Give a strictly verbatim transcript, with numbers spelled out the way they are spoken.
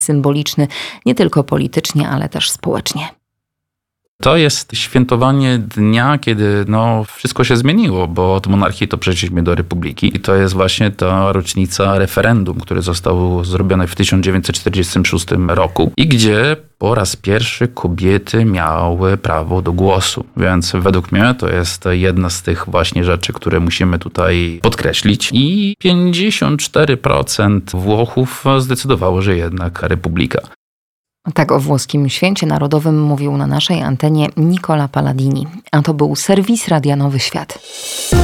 symboliczny nie tylko politycznie, ale też społecznie. To jest świętowanie dnia, kiedy no, wszystko się zmieniło, bo od monarchii to przeszliśmy do republiki. I to jest właśnie ta rocznica referendum, które zostało zrobione w tysiąc dziewięćset czterdziestym szóstym roku i gdzie po raz pierwszy kobiety miały prawo do głosu. Więc według mnie to jest jedna z tych właśnie rzeczy, które musimy tutaj podkreślić. I pięćdziesiąt cztery procent Włochów zdecydowało, że jednak republika. Tak o włoskim święcie narodowym mówił na naszej antenie Nicola Palladini. A to był serwis Radia Nowy Świat.